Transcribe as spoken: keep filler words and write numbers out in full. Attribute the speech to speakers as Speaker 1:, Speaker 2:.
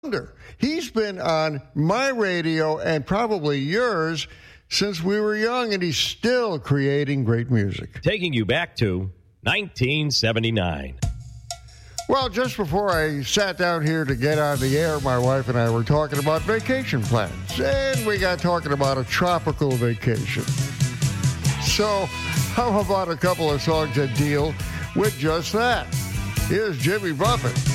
Speaker 1: He's been on my radio and probably yours since we were young, and he's still creating great music.
Speaker 2: Taking you back to nineteen seventy-nine.
Speaker 1: Well, just before I sat down here to get on the air, my wife and I were talking about vacation plans, and we got talking about a tropical vacation. So how about a couple of songs that deal with just that? Here's Jimmy Buffett.